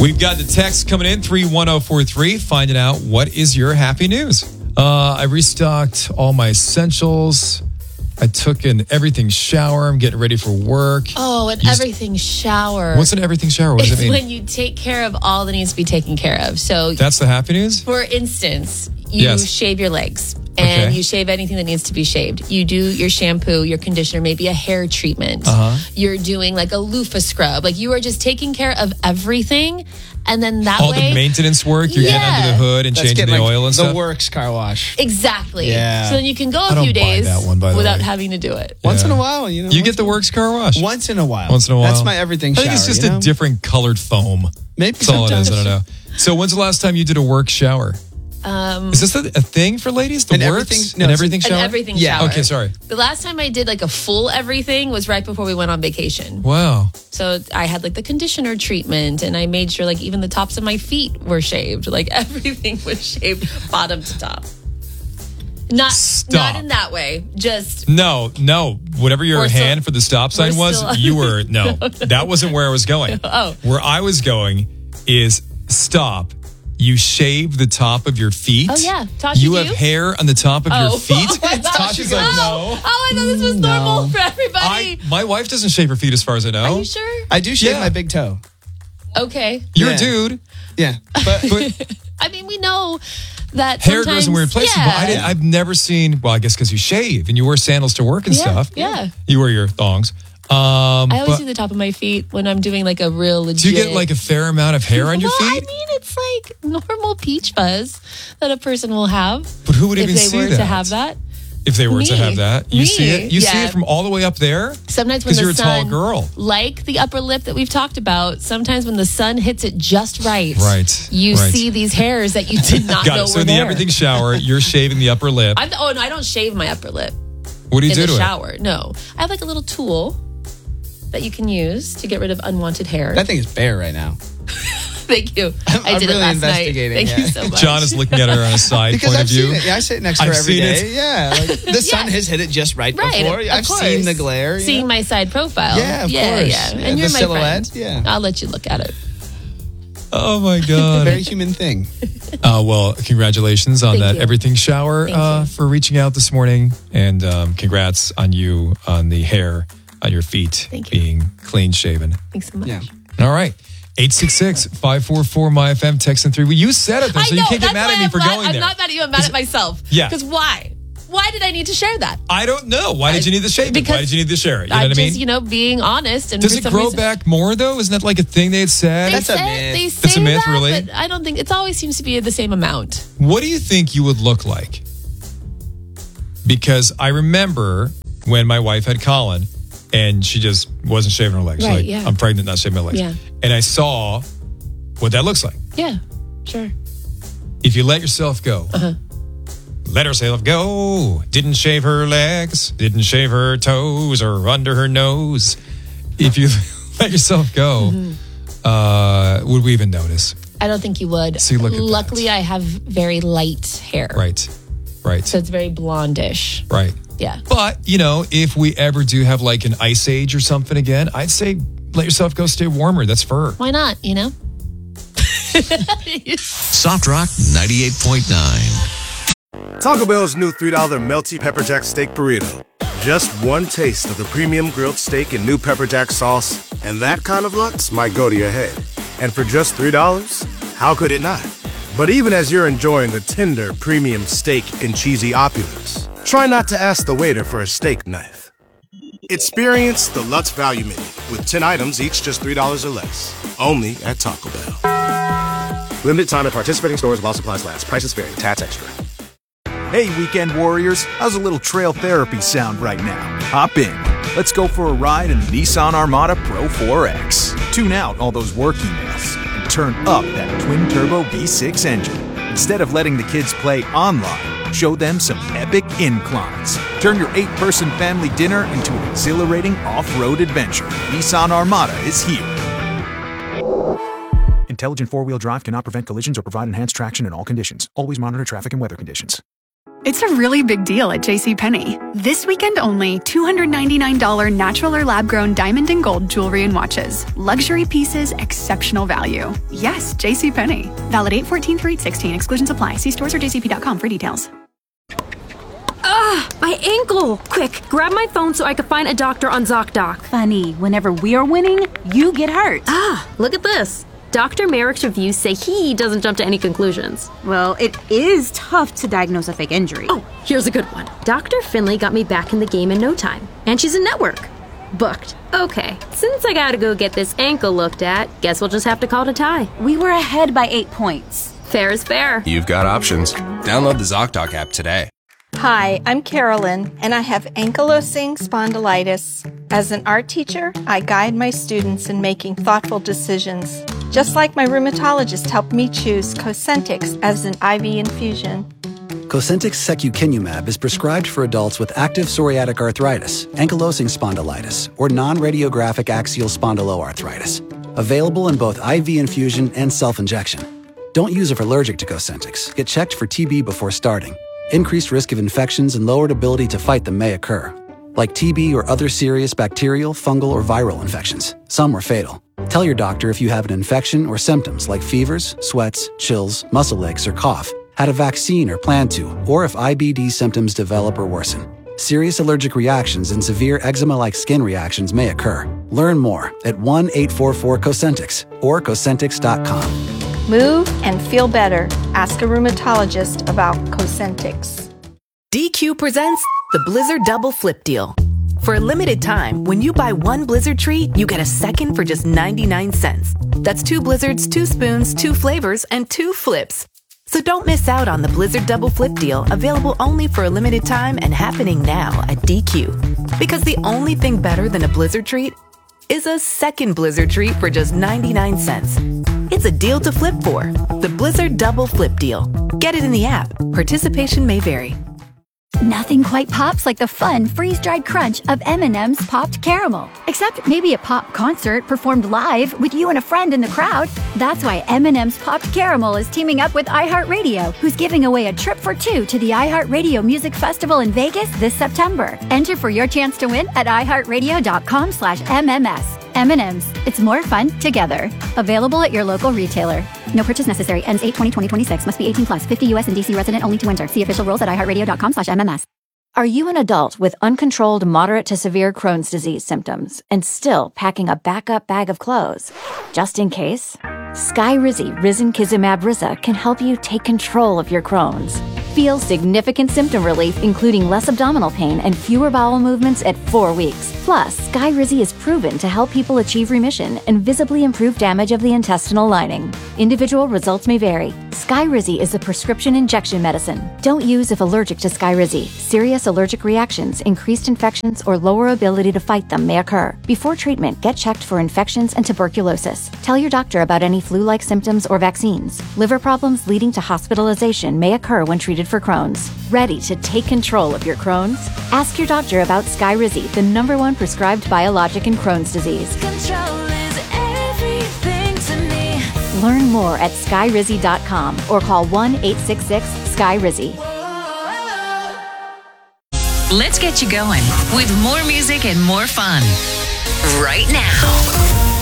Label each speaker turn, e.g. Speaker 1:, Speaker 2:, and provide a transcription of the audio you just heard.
Speaker 1: We've got the text coming in, 31043, finding out what is your happy news. I restocked all my essentials. I took an everything shower. I'm getting ready for work.
Speaker 2: Oh, an everything shower.
Speaker 1: What's an everything shower? What does it mean?
Speaker 2: It's when you take care of all that needs to be taken care of. So
Speaker 1: that's the happy news?
Speaker 2: For instance, you shave your legs. And you shave anything that needs to be shaved. You do your shampoo, your conditioner, maybe a hair treatment. You're doing like a loofah scrub. Like you are just taking care of everything. And then that
Speaker 1: all
Speaker 2: way...
Speaker 1: the maintenance work, you're getting under the hood and changing the oil and stuff?
Speaker 3: The works car wash.
Speaker 2: Exactly.
Speaker 3: Yeah.
Speaker 2: So then you can go a few days without having to do it.
Speaker 3: Once in a while, you know.
Speaker 1: You get the works car wash?
Speaker 3: Once in a while.
Speaker 1: Once in a while.
Speaker 3: That's my everything shower.
Speaker 1: I think it's just a different colored foam.
Speaker 3: Maybe
Speaker 1: that's all it is. I don't know. So when's the last time you did a work shower? Is this a thing for ladies? The works? An everything shower?
Speaker 2: An everything shower.
Speaker 1: Okay, sorry.
Speaker 2: The last time I did like a full everything was right before we went on vacation.
Speaker 1: Wow.
Speaker 2: So I had like the conditioner treatment and I made sure like even the tops of my feet were shaved. Like everything was shaved bottom to top. Not in that way. Just
Speaker 1: No. Whatever your hand for the stop sign was, you were that wasn't where I was going. Where I was going is stop. You shave the top of your feet.
Speaker 2: Oh, yeah. Tasha,
Speaker 1: you have hair on the top of your feet.
Speaker 2: Tasha's like, no. I thought this was normal for everybody.
Speaker 1: My wife doesn't shave her feet as far as I know.
Speaker 2: Are you sure?
Speaker 3: I do shave my big toe.
Speaker 2: Okay.
Speaker 1: You're a dude.
Speaker 3: Yeah. But
Speaker 2: I mean, we know that
Speaker 1: hair grows in weird places, but I've never seen, well, I guess because you shave and you wear sandals to work and stuff.
Speaker 2: Yeah.
Speaker 1: You wear your thongs.
Speaker 2: I always do the top of my feet when I'm doing like a real legit.
Speaker 1: Do you get like a fair amount of hair on your feet?
Speaker 2: I mean, it's like normal peach fuzz that a person will have.
Speaker 1: But who would even see that?
Speaker 2: If they were to have that.
Speaker 1: If they were to have that, you see it. You see it from all the way up there.
Speaker 2: Sometimes when the
Speaker 1: you're a
Speaker 2: sun,
Speaker 1: tall girl,
Speaker 2: like the upper lip that we've talked about. Sometimes when the sun hits it just right, you see these hairs that you did not know were there.
Speaker 1: So in the everything shower, you're shaving the upper lip.
Speaker 2: No, I don't shave my upper lip.
Speaker 1: What do you do
Speaker 2: in
Speaker 1: to
Speaker 2: the shower? No, I have like a little tool that you can use to get rid of unwanted hair.
Speaker 3: That thing is bare right now.
Speaker 2: Thank you. I did it last night. Thank you so much.
Speaker 1: John is looking at her on a side point of view.
Speaker 3: I sit next to her every day. Yeah, like the sun has hit it just right before. I've seen the glare.
Speaker 2: Seeing my side profile.
Speaker 3: Yeah, of course.
Speaker 2: Yeah. And you're
Speaker 3: the
Speaker 2: my
Speaker 3: silhouette.
Speaker 2: friend.
Speaker 3: Yeah,
Speaker 2: I'll let you look at it.
Speaker 1: Oh my God.
Speaker 3: Very human thing.
Speaker 1: Well, congratulations on that everything shower for reaching out this morning, and congrats on you on the hair on your feet being clean shaven.
Speaker 2: Thanks so much.
Speaker 3: Yeah.
Speaker 1: All right. 866-544-MyFM, text in 3. Well, you said it, though, so you can't get mad at me for going there.
Speaker 2: I'm not mad at you. I'm mad at myself.
Speaker 1: Yeah.
Speaker 2: Because why? Why did I need to share that?
Speaker 1: I don't know. Why did you need to shave it? Why did you need to share it? You know what I mean?
Speaker 2: Just, being honest. And
Speaker 1: does it grow back more, though? Isn't that like a thing they had said?
Speaker 3: That's a myth.
Speaker 2: They say
Speaker 1: That's a myth,
Speaker 2: that,
Speaker 1: really?
Speaker 2: but I don't think it always seems to be the same amount.
Speaker 1: What do you think you would look like? Because I remember when my wife had Colin and she just wasn't shaving her legs.
Speaker 2: Right,
Speaker 1: like, I'm pregnant, not shaving my legs.
Speaker 2: Yeah.
Speaker 1: And I saw what that looks like.
Speaker 2: Yeah, sure.
Speaker 1: If you let yourself go. Let herself go. Didn't shave her legs. Didn't shave her toes or under her nose. If you let yourself go, would we even notice?
Speaker 2: I don't think you would.
Speaker 1: See, look at
Speaker 2: Luckily, I have very light hair.
Speaker 1: Right.
Speaker 2: So it's very blondish.
Speaker 1: Right.
Speaker 2: Yeah.
Speaker 1: But, if we ever do have like an ice age or something again, I'd say let yourself go stay warmer. That's fur.
Speaker 2: Why not,
Speaker 4: Soft Rock 98.9.
Speaker 5: Taco Bell's new $3 melty pepper jack steak burrito. Just one taste of the premium grilled steak and new pepper jack sauce, and that kind of lux might go to your head. And for just $3, how could it not? But even as you're enjoying the tender premium steak and cheesy opulence, try not to ask the waiter for a steak knife. Experience the Lutz Value Menu with 10 items, each just $3 or less. Only at Taco Bell. Limited time at participating stores while supplies last. Prices vary. Tats extra.
Speaker 6: Hey, weekend warriors. How's a little trail therapy sound right now? Hop in. Let's go for a ride in the Nissan Armada Pro 4X. Tune out all those work emails and turn up that twin-turbo V6 engine. Instead of letting the kids play online, show them some epic inclines. Turn your 8-person family dinner into an exhilarating off-road adventure. Nissan Armada is here. Intelligent four-wheel drive cannot prevent collisions or provide enhanced traction in all conditions. Always monitor traffic and weather conditions.
Speaker 7: It's a really big deal at JCPenney. This weekend only, $299 natural or lab-grown diamond and gold jewelry and watches. Luxury pieces, exceptional value. Yes, JCPenney. Valid 8/14 through 8/16. Exclusions apply. See stores or jcp.com for details.
Speaker 8: My ankle! Quick, grab my phone so I can find a doctor on ZocDoc.
Speaker 9: Funny, whenever we are winning, you get hurt.
Speaker 8: Look at this. Dr. Merrick's reviews say he doesn't jump to any conclusions.
Speaker 9: Well, it is tough to diagnose a fake injury.
Speaker 8: Oh, here's a good one. Dr. Finley got me back in the game in no time. And she's in network. Booked. Okay, since I gotta go get this ankle looked at, guess we'll just have to call it a tie.
Speaker 9: We were ahead by 8 points.
Speaker 8: Fair is fair.
Speaker 10: You've got options. Download the ZocDoc app today.
Speaker 11: Hi, I'm Carolyn, and I have ankylosing spondylitis. As an art teacher, I guide my students in making thoughtful decisions, just like my rheumatologist helped me choose Cosentyx as an IV infusion.
Speaker 12: Cosentyx secukinumab is prescribed for adults with active psoriatic arthritis, ankylosing spondylitis, or non-radiographic axial spondyloarthritis. Available in both IV infusion and self-injection. Don't use if allergic to Cosentyx. Get checked for TB before starting. Increased risk of infections and lowered ability to fight them may occur, like TB or other serious bacterial, fungal, or viral infections. Some are fatal. Tell your doctor if you have an infection or symptoms like fevers, sweats, chills, muscle aches, or cough, had a vaccine or plan to, or if IBD symptoms develop or worsen. Serious allergic reactions and severe eczema-like skin reactions may occur. Learn more at 1-844-COSENTYX or Cosentyx.com.
Speaker 11: Move and feel better. Ask a rheumatologist about Cosentyx.
Speaker 13: DQ presents the Blizzard Double Flip Deal. For a limited time, when you buy one Blizzard treat, you get a second for just 99 cents. That's 2 Blizzards, 2 spoons, 2 flavors, and 2 flips. So don't miss out on the Blizzard Double Flip Deal, available only for a limited time and happening now at DQ. Because the only thing better than a Blizzard treat is a second Blizzard treat for just 99 cents. It's a deal to flip for. The Blizzard Double Flip Deal. Get it in the app. Participation may vary.
Speaker 14: Nothing quite pops like the fun freeze-dried crunch of M&M's Popped Caramel. Except maybe a pop concert performed live with you and a friend in the crowd. That's why M&M's Popped Caramel is teaming up with iHeartRadio, who's giving away a trip for 2 to the iHeartRadio Music Festival in Vegas this September. Enter for your chance to win at iHeartRadio.com/MMS. M&M's. It's more fun together. Available at your local retailer. No purchase necessary. Ends 8/20/2026. Must be 18 plus. 50 U.S. and D.C. resident only to enter. See official rules at iHeartRadio.com/MMS.
Speaker 15: Are you an adult with uncontrolled moderate to severe Crohn's disease symptoms and still packing a backup bag of clothes? Just in case? Skyrizi Risankizumab Riza can help you take control of your Crohn's. Feel significant symptom relief, including less abdominal pain and fewer bowel movements at 4 weeks. Plus, Skyrizi is proven to help people achieve remission and visibly improve damage of the intestinal lining. Individual results may vary. Skyrizi is a prescription injection medicine. Don't use if allergic to Skyrizi. Serious allergic reactions, increased infections, or lower ability to fight them may occur. Before treatment, get checked for infections and tuberculosis. Tell your doctor about any flu-like symptoms or vaccines. Liver problems leading to hospitalization may occur when treated for Crohn's. Ready to take control of your Crohn's? Ask your doctor about Skyrizi, the #1 prescribed biologic in Crohn's disease.
Speaker 16: Control is everything to me.
Speaker 15: Learn more at Skyrizi.com or call 1-866-SKYRIZI.
Speaker 17: Let's get you going with more music and more fun right now.